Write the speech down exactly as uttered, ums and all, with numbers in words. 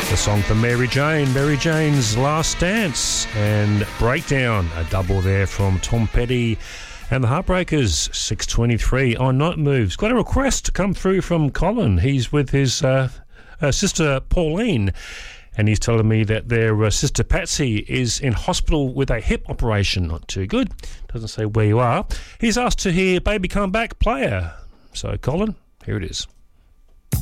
The song for Mary Jane, Mary Jane's Last Dance, and Breakdown, a double there from Tom Petty and the Heartbreakers. Six twenty-three on Night Moves. Got a request to come through from Colin. He's with his uh, uh, sister Pauline, and he's telling me that their uh, sister Patsy is in hospital with a hip operation. Not too good. Doesn't say where you are. He's asked to hear Baby Come Back, Player. So Colin, here it is.